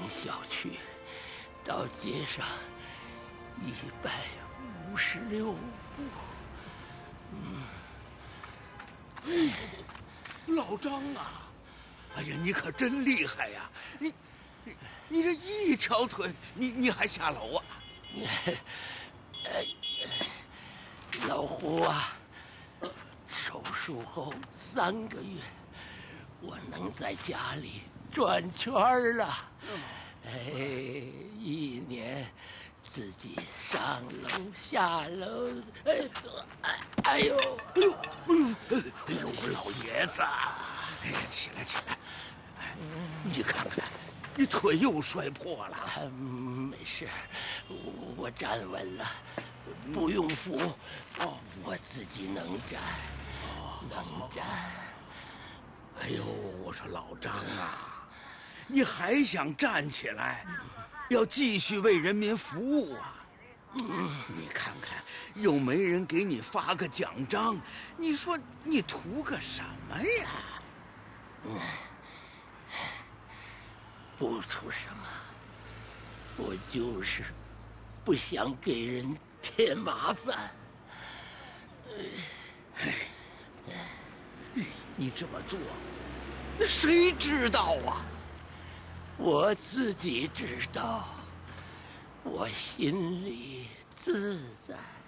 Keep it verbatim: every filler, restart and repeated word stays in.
小区到街上一百五十六步。嗯， 哎，老张啊，哎呀，你可真厉害呀！你，你，你这一条腿，你你还下楼啊？ 哎，老胡啊，手术后三个月，我能在家里转圈了。哎，一年自己上楼下楼，哎，哎呦， 哎呦，哎呦，哎呦，我老爷子，哎呀，起来起来，哎，你看看，你腿又摔破了。 啊、没事，我站稳了，不用扶，哦，我自己能站，哦，能站。 哎呦，我说老张啊，你还想站起来，要继续为人民服务啊？嗯，你看看，又没人给你发个奖章，你说你图个什么呀？ 嗯，不图什么，我就是不想给人添麻烦。 哎，你这么做，谁知道啊？ 我自己知道，我心里自在。